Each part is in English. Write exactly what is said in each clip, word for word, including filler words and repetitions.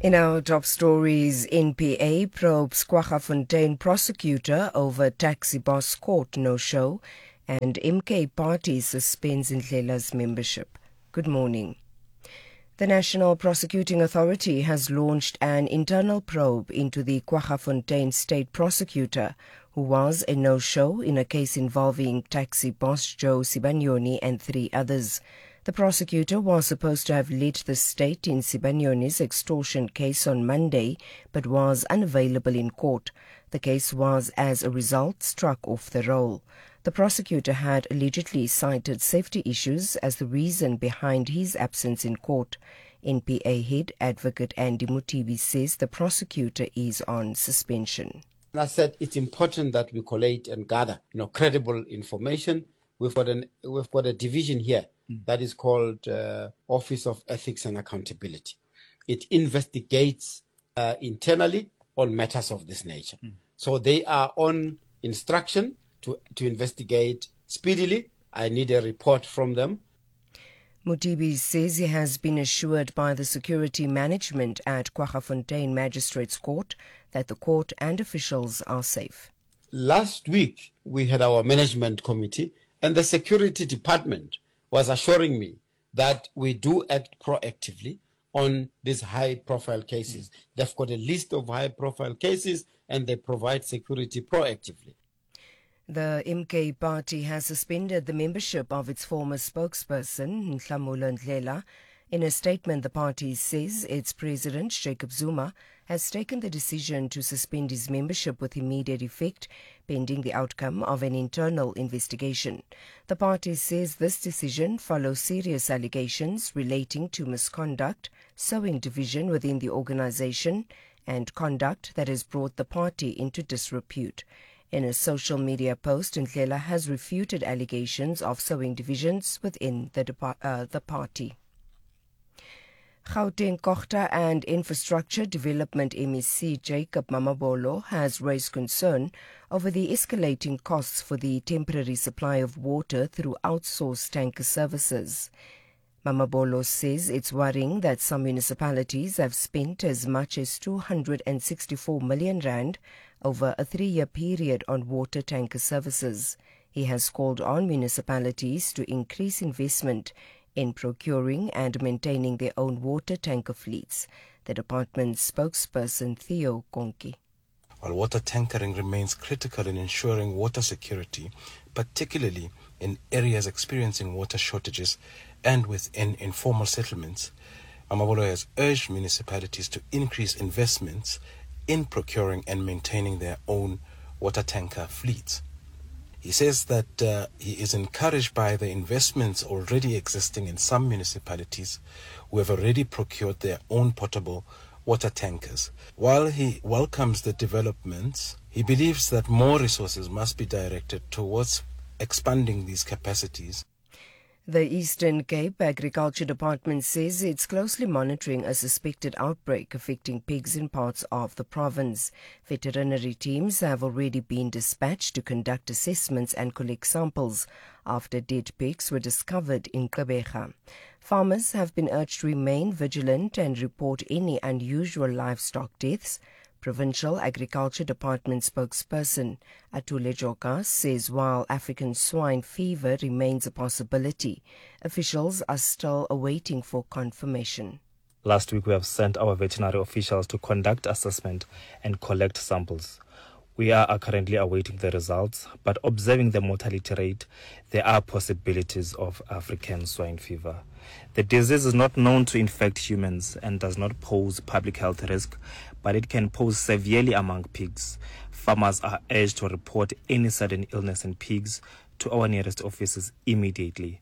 In our top stories, N P A probes Kwaggafontein prosecutor over taxi boss court no-show, and M K Party suspends Ndlela's membership. Good morning. The National Prosecuting Authority has launched an internal probe into the Kwaggafontein state prosecutor, who was a no-show in a case involving taxi boss Joe Sibanyoni and three others. The prosecutor was supposed to have led the state in Sibanyoni's extortion case on Monday, but was unavailable in court. The case was, as a result, struck off the roll. The prosecutor had allegedly cited safety issues as the reason behind his absence in court. N P A head advocate Andy Mutibi says the prosecutor is on suspension. I said it's important that we collate and gather, you know, credible information. We've got an we've got a division here mm. that is called uh, Office of Ethics and Accountability. It investigates uh, internally on matters of this nature. Mm. So they are on instruction to to investigate speedily. I need a report from them. Mutibi says he has been assured by the security management at Kwaggafontein Magistrates Court that the court and officials are safe. Last week, we had our management committee, and the security department was assuring me that we do act proactively on these high-profile cases. Mm. They've got a list of high-profile cases, and they provide security proactively. The M K Party has suspended the membership of its former spokesperson, Nhlanhla Ndlela. In a statement, the party says its president, Jacob Zuma, has taken the decision to suspend his membership with immediate effect, pending the outcome of an internal investigation. The party says this decision follows serious allegations relating to misconduct, sowing division within the organization, and conduct that has brought the party into disrepute. In a social media post, Ndlela has refuted allegations of sowing divisions within the, depart- uh, the party. Gauteng Kochta and Infrastructure Development M E C Jacob Mamabolo has raised concern over the escalating costs for the temporary supply of water through outsourced tanker services. Mamabolo says it's worrying that some municipalities have spent as much as two hundred sixty-four million rand over a three-year period on water tanker services. He has called on municipalities to increase investment in procuring and maintaining their own water tanker fleets. The department's spokesperson Theo Konki. While water tankering remains critical in ensuring water security, particularly in areas experiencing water shortages and within informal settlements, Mamabolo has urged municipalities to increase investments in procuring and maintaining their own water tanker fleets. He says that uh, he is encouraged by the investments already existing in some municipalities who have already procured their own potable water tankers. While he welcomes the developments, he believes that more resources must be directed towards expanding these capacities. The Eastern Cape Agriculture Department says it's closely monitoring a suspected outbreak affecting pigs in parts of the province. Veterinary teams have already been dispatched to conduct assessments and collect samples after dead pigs were discovered in Gqeberha. Farmers have been urged to remain vigilant and report any unusual livestock deaths. Provincial Agriculture Department spokesperson Atule Joka says while African swine fever remains a possibility, officials are still awaiting for confirmation. Last week we have sent our veterinary officials to conduct assessment and collect samples. We are currently awaiting the results, but observing the mortality rate, there are possibilities of African swine fever. The disease is not known to infect humans and does not pose public health risk, but it can pose severely among pigs. Farmers are urged to report any sudden illness in pigs to our nearest offices immediately.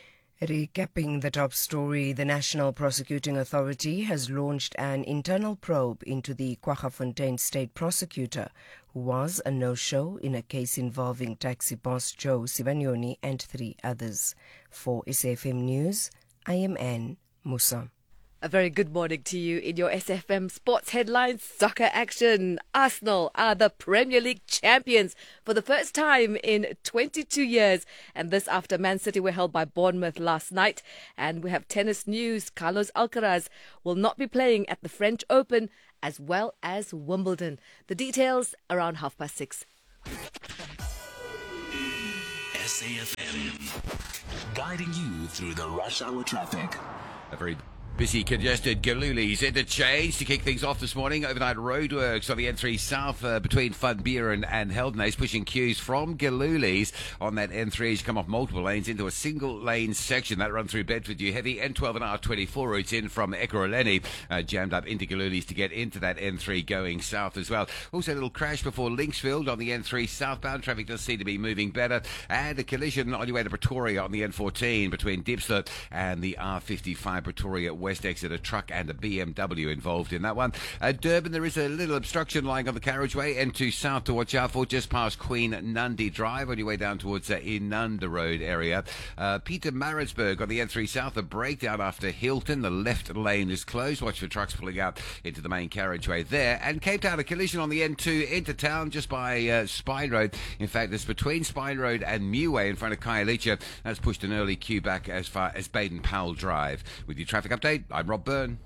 Recapping the top story, the National Prosecuting Authority has launched an internal probe into the Kwaggafontein state prosecutor, who was a no-show in a case involving taxi boss Joe Sibanyoni and three others. For S A F M News, I am Anne Musa. A very good morning to you in your S F M Sports Headlines. Soccer action. Arsenal are the Premier League champions for the first time in twenty-two years. And this after Man City were held by Bournemouth last night. And we have tennis news. Carlos Alcaraz will not be playing at the French Open as well as Wimbledon. The details around half past six. S A F M, guiding you through the rush hour traffic. A very busy, congested Galuli's interchange to kick things off this morning. Overnight roadworks on the N three South uh, between Van Buren and Heldenays, pushing queues from Galuli's on that N three as you come off multiple lanes into a single lane section that run through Bedford. You heavy N twelve and R twenty-four routes in from Ekurhuleni, uh, jammed up into Galuli's to get into that N three going south as well. Also a little crash before Linksfield on the N three southbound. Traffic does seem to be moving better. And a collision on your way to Pretoria on the N fourteen between Diepsloot and the R fifty-five Pretoria West exit. A truck and a B M W involved in that one. At Durban, there is a little obstruction lying on the carriageway. N two south to watch out for, just past Queen Nandi Drive on your way down towards uh, Inanda Road area. Uh, Peter Maritzburg on the N three south, a breakdown after Hilton. The left lane is closed. Watch for trucks pulling out into the main carriageway there. And Cape Town, a collision on the N two into town just by uh, Spine Road. In fact, it's between Spine Road and Meway in front of Khayelitsha. That's pushed an early queue back as far as Baden-Powell Drive. With your traffic update, I'm Rob Byrne.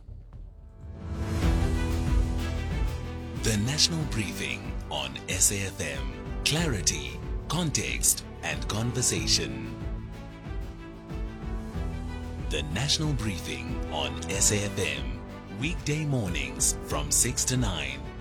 The National Briefing on S A F M. Clarity, context, and conversation. The National Briefing on S A F M. Weekday mornings from six to nine.